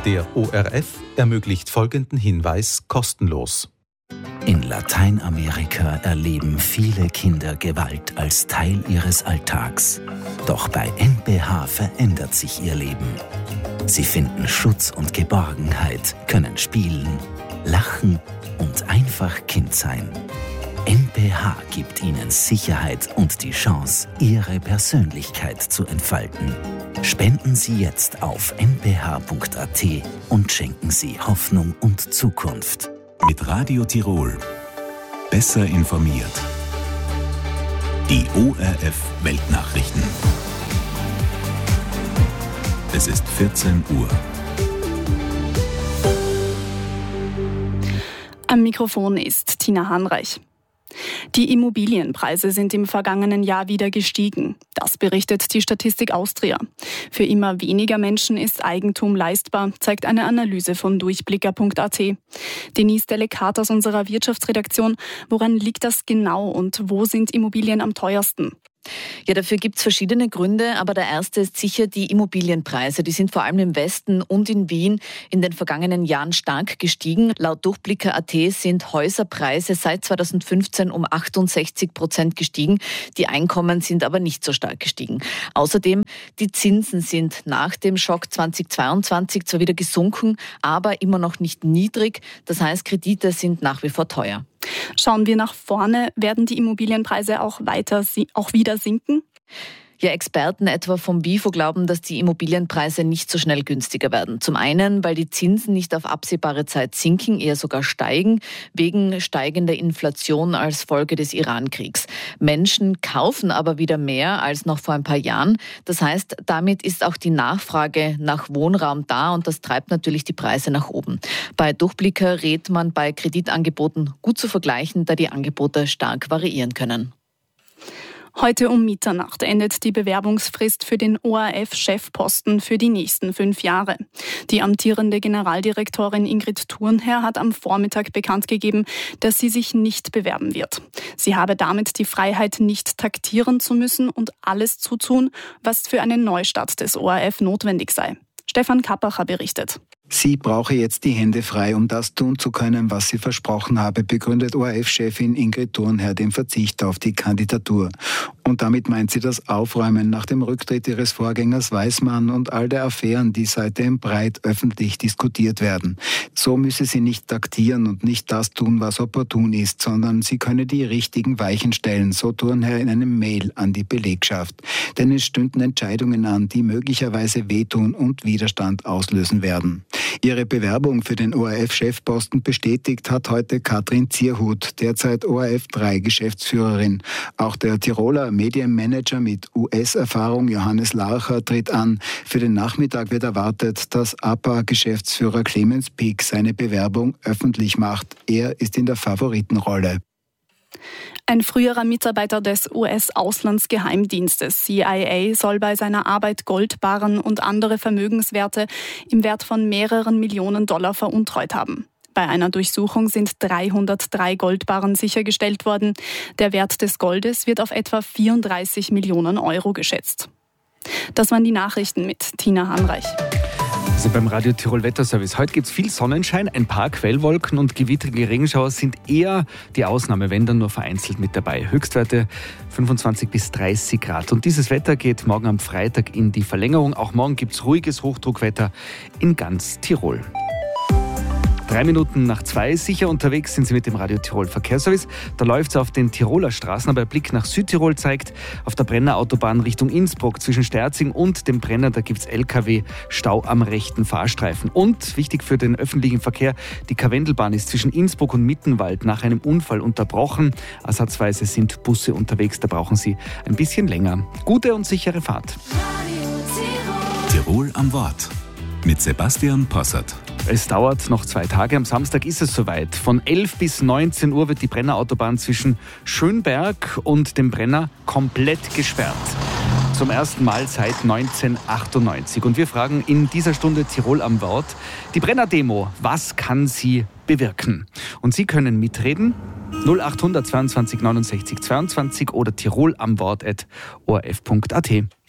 Der ORF ermöglicht folgenden Hinweis kostenlos. In Lateinamerika erleben viele Kinder Gewalt als Teil ihres Alltags. Doch bei NPH verändert sich ihr Leben. Sie finden Schutz und Geborgenheit, können spielen, lachen und einfach Kind sein. NPH gibt ihnen Sicherheit und die Chance, ihre Persönlichkeit zu entfalten. Spenden Sie jetzt auf nph.at und schenken Sie Hoffnung und Zukunft. Mit Radio Tirol. Besser informiert. Die ORF Weltnachrichten. Es ist 14 Uhr. Am Mikrofon ist Tina Hanreich. Die Immobilienpreise sind im vergangenen Jahr wieder gestiegen. Das berichtet die Statistik Austria. Für immer weniger Menschen ist Eigentum leistbar, zeigt eine Analyse von Durchblicker.at. Denise Delekat aus unserer Wirtschaftsredaktion. Woran liegt das genau und wo sind Immobilien am teuersten? Ja, dafür gibt es verschiedene Gründe, aber der erste ist sicher die Immobilienpreise. Die sind vor allem im Westen und in Wien in den vergangenen Jahren stark gestiegen. Laut Durchblicker.at sind Häuserpreise seit 2015 um 68% gestiegen. Die Einkommen sind aber nicht so stark gestiegen. Außerdem, die Zinsen sind nach dem Schock 2022 zwar wieder gesunken, aber immer noch nicht niedrig. Das heißt, Kredite sind nach wie vor teuer. Schauen wir nach vorne, werden die Immobilienpreise auch wieder sinken? Ja, Experten etwa vom BIFO glauben, dass die Immobilienpreise nicht so schnell günstiger werden. Zum einen, weil die Zinsen nicht auf absehbare Zeit sinken, eher sogar steigen, wegen steigender Inflation als Folge des Iran-Kriegs. Menschen kaufen aber wieder mehr als noch vor ein paar Jahren. Das heißt, damit ist auch die Nachfrage nach Wohnraum da und das treibt natürlich die Preise nach oben. Bei Durchblicker rät man bei Kreditangeboten gut zu vergleichen, da die Angebote stark variieren können. Heute um Mitternacht endet die Bewerbungsfrist für den ORF-Chefposten für die nächsten 5 Jahre. Die amtierende Generaldirektorin Ingrid Thurnherr hat am Vormittag bekannt gegeben, dass sie sich nicht bewerben wird. Sie habe damit die Freiheit, nicht taktieren zu müssen und alles zu tun, was für einen Neustart des ORF notwendig sei. Stefan Kappacher berichtet. Sie brauche jetzt die Hände frei, um das tun zu können, was sie versprochen habe, begründet ORF-Chefin Ingrid Thurnherr den Verzicht auf die Kandidatur. Und damit meint sie das Aufräumen nach dem Rücktritt ihres Vorgängers Weismann und all der Affären, die seitdem breit öffentlich diskutiert werden. So müsse sie nicht taktieren und nicht das tun, was opportun ist, sondern sie könne die richtigen Weichen stellen, so Thurnherr in einem Mail an die Belegschaft. Denn es stünden Entscheidungen an, die möglicherweise wehtun und Widerstand auslösen werden. Ihre Bewerbung für den ORF-Chefposten bestätigt hat heute Katrin Zierhut, derzeit ORF3-Geschäftsführerin. Auch der Tiroler Medienmanager mit US-Erfahrung Johannes Larcher tritt an. Für den Nachmittag wird erwartet, dass APA-Geschäftsführer Clemens Pick seine Bewerbung öffentlich macht. Er ist in der Favoritenrolle. Ein früherer Mitarbeiter des US-Auslandsgeheimdienstes CIA soll bei seiner Arbeit Goldbarren und andere Vermögenswerte im Wert von mehreren Millionen Dollar veruntreut haben. Bei einer Durchsuchung sind 303 Goldbarren sichergestellt worden. Der Wert des Goldes wird auf etwa 34 Millionen Euro geschätzt. Das waren die Nachrichten mit Tina Hanreich. Also beim Radio Tirol Wetterservice. Heute gibt es viel Sonnenschein, ein paar Quellwolken und gewittrige Regenschauer sind eher die Ausnahme, wenn dann nur vereinzelt mit dabei. Höchstwerte 25 bis 30 Grad. Und dieses Wetter geht morgen am Freitag in die Verlängerung. Auch morgen gibt es ruhiges Hochdruckwetter in ganz Tirol. 3 Minuten nach 2, sicher unterwegs sind Sie mit dem Radio Tirol Verkehrsservice. Da läuft es auf den Tiroler Straßen, aber der Blick nach Südtirol zeigt, auf der Brenner Autobahn Richtung Innsbruck zwischen Sterzing und dem Brenner, da gibt es LKW-Stau am rechten Fahrstreifen. Und wichtig für den öffentlichen Verkehr, die Karwendelbahn ist zwischen Innsbruck und Mittenwald nach einem Unfall unterbrochen. Ersatzweise sind Busse unterwegs, da brauchen Sie ein bisschen länger. Gute und sichere Fahrt. Tirol am Wort mit Sebastian Possert. Es dauert noch 2 Tage. Am Samstag ist es soweit. Von 11 bis 19 Uhr wird die Brennerautobahn zwischen Schönberg und dem Brenner komplett gesperrt. Zum ersten Mal seit 1998. Und wir fragen in dieser Stunde Tirol am Wort, die Brenner-Demo, was kann sie bewirken? Und Sie können mitreden. 0800 22 69 22 oder tirolamwort@orf.at.